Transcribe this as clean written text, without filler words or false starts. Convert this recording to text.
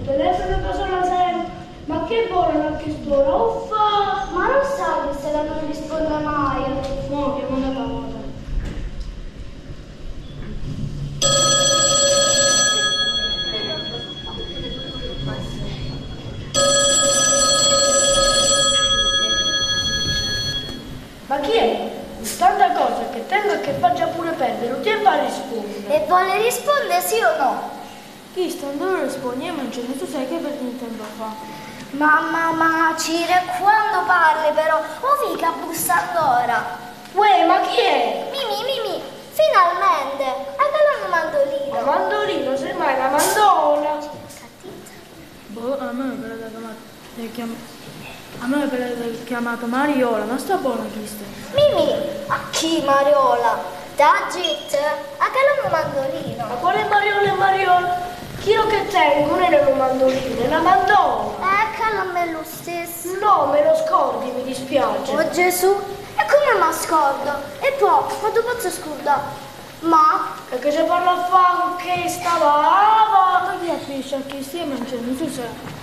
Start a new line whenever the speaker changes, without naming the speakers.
telefono da sola sempre. Ma che volano anche st'ora? Uffa!
Ma non sa che se la non risponde mai.
No, che non è parola. Ma chi è? Tanta cosa che tengo e che faccia pure perdere, non ti fa rispondere.
E vuole rispondere sì o no?
Chi sta andando a rispondere? Ma tu sai che per il tempo fa.
Mamma, Cire, quando parli però? O mica bussando ora?
Uè, ma chi è?
Mimi, finalmente! Ancora un mandolino.
La mandolino, semmai la mandola.
Boh, a me per aver chiamato Mariola, ma sta buona chi sta?
Mimi, a chi Mariola? Da Git, ancora un mandolino.
Ma quale Mariola? Chi lo che tengo non è un mandolino, è una mandola.
Eccola me lo stesso.
No, me lo scordi, mi dispiace.
Oh Gesù, e come mi scordo? E poi, ma tu posso scordare? Ma?
Perché se parla a fare che stava?
Ma chi capisce a chi stia mangiando, tu sai?